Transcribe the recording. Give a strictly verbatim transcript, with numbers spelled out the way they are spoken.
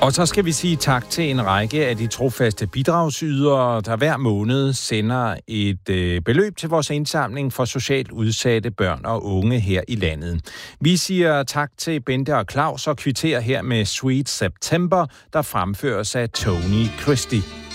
Og så skal vi sige tak til en række af de trofaste bidragsydere, der hver måned sender et øh, beløb til vores indsamling for socialt udsatte børn og unge her i landet. Vi siger tak til Bente og Claus og kvitterer her med Sweet September, der fremføres af Tony Christie.